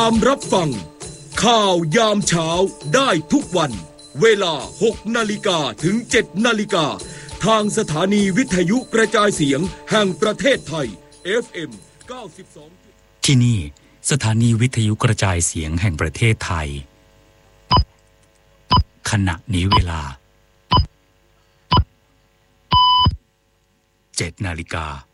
ามรับฟังข่าวยามเช้าได้ทุกวันเวลา 6 นาฬิกาถึง 7 นาฬิกาทางสถานีวิทยุกระจายเสียงแห่งประเทศไทย FM 92 ที่นี่สถานีวิทยุกระจายเสียงแห่งประเทศไทยขณะนี้เวลา 7 นาฬิกา